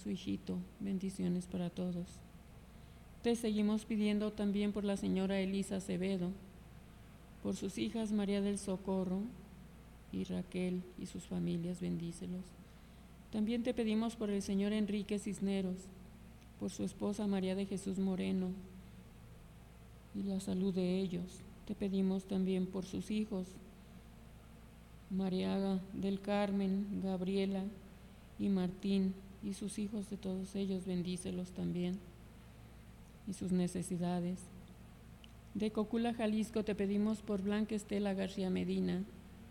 su hijito. Bendiciones para todos. Te seguimos pidiendo también por la señora Elisa Acevedo, por sus hijas María del Socorro y Raquel y sus familias, bendícelos. También te pedimos por el señor Enrique Cisneros, por su esposa María de Jesús Moreno y la salud de ellos. Te pedimos también por sus hijos, María del Carmen, Gabriela y Martín, y sus hijos de todos ellos, bendícelos también, y sus necesidades. De Cocula, Jalisco, te pedimos por Blanca Estela García Medina,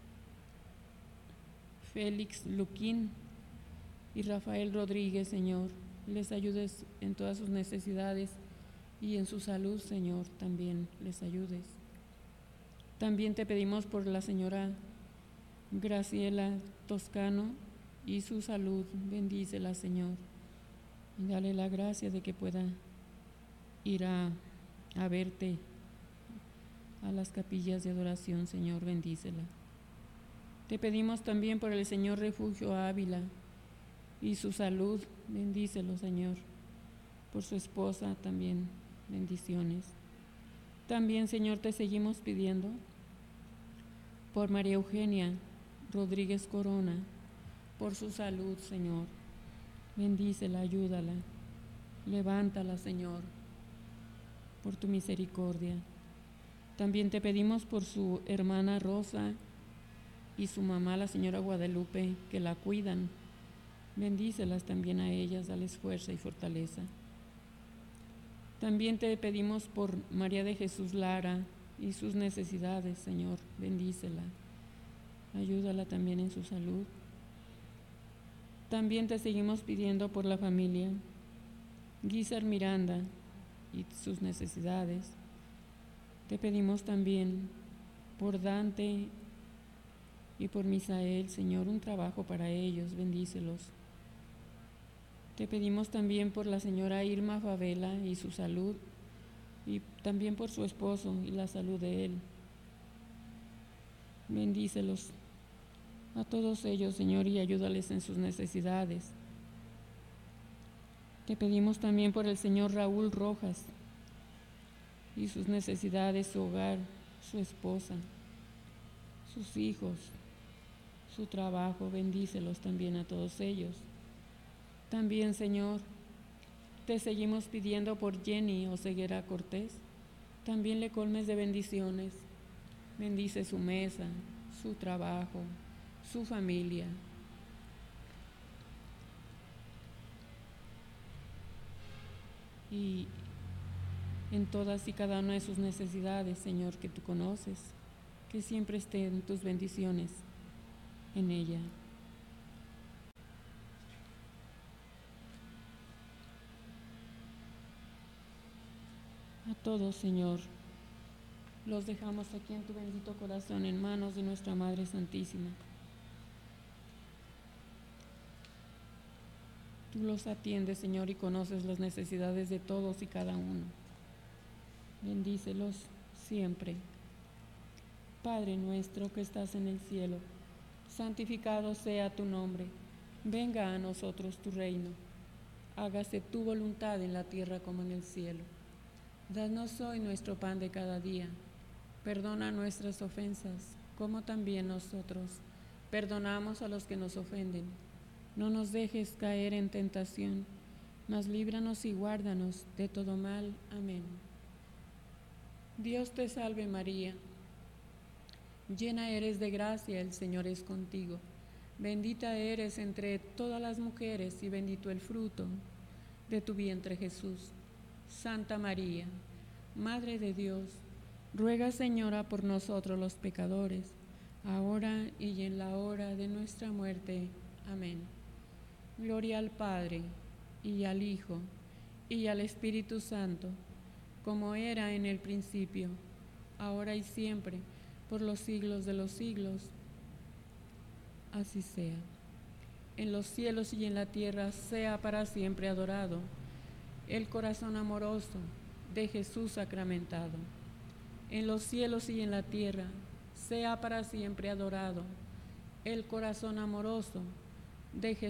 Félix Luquín y Rafael Rodríguez, Señor. Les ayudes en todas sus necesidades y en su salud, Señor, también les ayudes. También te pedimos por la señora Graciela Toscano y su salud. Bendícela, Señor, y dale la gracia de que pueda ir a verte a las capillas de adoración, Señor, bendícela. Te pedimos también por el señor Refugio Ávila y su salud. Bendícelo, Señor. Por su esposa también, bendiciones. También, Señor, te seguimos pidiendo por María Eugenia Rodríguez Corona, por su salud, Señor. Bendícela, ayúdala, levántala, Señor, por tu misericordia. También te pedimos por su hermana Rosa y su mamá, la señora Guadalupe, que la cuidan. Bendícelas también a ellas, dales fuerza y fortaleza. También te pedimos por María de Jesús Lara y sus necesidades, Señor, bendícela. Ayúdala también en su salud. También te seguimos pidiendo por la familia Guizar Miranda y sus necesidades. Te pedimos también por Dante y por Misael, Señor, un trabajo para ellos, bendícelos. Te pedimos también por la señora Irma Favela y su salud, y también por su esposo y la salud de él. Bendícelos a todos ellos, Señor, y ayúdales en sus necesidades. Te pedimos también por el señor Raúl Rojas y sus necesidades, su hogar, su esposa, sus hijos, su trabajo. Bendícelos también a todos ellos. También, Señor, te seguimos pidiendo por Jenny Oseguera Cortés. También le colmes de bendiciones. Bendice su mesa, su trabajo, su familia. Y en todas y cada una de sus necesidades, Señor, que tú conoces, que siempre estén tus bendiciones en ella. A todos, Señor, los dejamos aquí en tu bendito corazón, en manos de nuestra Madre Santísima. Tú los atiendes, Señor, y conoces las necesidades de todos y cada uno. Bendícelos siempre. Padre nuestro que estás en el cielo, santificado sea tu nombre. Venga a nosotros tu reino. Hágase tu voluntad en la tierra como en el cielo. Danos hoy nuestro pan de cada día. Perdona nuestras ofensas, como también nosotros perdonamos a los que nos ofenden. No nos dejes caer en tentación, mas líbranos y guárdanos de todo mal. Amén. Dios te salve María, llena eres de gracia, el Señor es contigo. Bendita eres entre todas las mujeres y bendito el fruto de tu vientre Jesús. Santa María, Madre de Dios, ruega, Señora, por nosotros los pecadores, ahora y en la hora de nuestra muerte. Amén. Gloria al Padre, y al Hijo, y al Espíritu Santo, como era en el principio, ahora y siempre, por los siglos de los siglos. Así sea. En los cielos y en la tierra sea para siempre adorado el corazón amoroso de Jesús sacramentado. En los cielos y en la tierra sea para siempre adorado el corazón amoroso de Jesús